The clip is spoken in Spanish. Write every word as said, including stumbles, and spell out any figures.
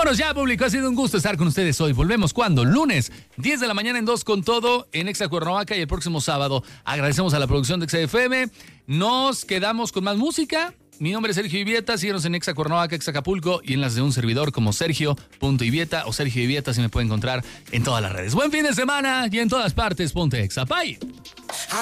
Vámonos ya, público. Ha sido un gusto estar con ustedes hoy. Volvemos cuando? Lunes, diez de la mañana en dos con todo en Exa Cuernavaca y el próximo sábado. Agradecemos a la producción de Exa F M. Nos quedamos con más música. Mi nombre es Sergio Ivieta. Síguenos en Exa Cuernavaca, Exa Acapulco y en las de un servidor como Sergio.Ivieta o Sergio Ivieta, si me puede encontrar en todas las redes. Buen fin de semana y en todas partes. Ponte Exa. Bye.